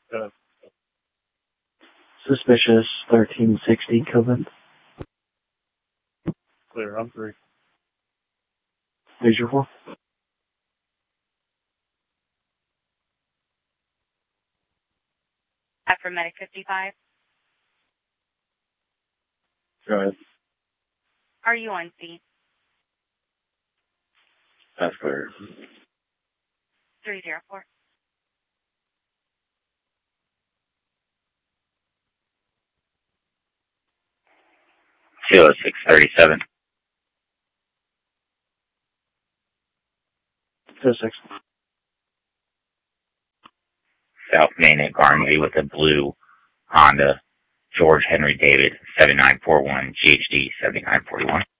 Suspicious 1360 Coven. Clear, I'm 3. Who's your 4? After Medic 55. Go ahead. Are you on C? That's clear. 304. Kilo 637. 26. South Main at Garnway with a blue Honda George Henry David 7941 GHD 7941.